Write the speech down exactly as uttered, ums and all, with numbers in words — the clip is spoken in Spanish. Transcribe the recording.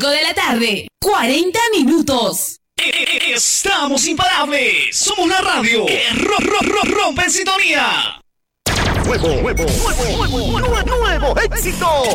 cinco de la tarde, cuarenta minutos. Estamos imparables. Somos la radio que ro ro ro rompe en sintonía. Nuevo, nuevo, nuevo, nuevo, nuevo, nuevo éxito.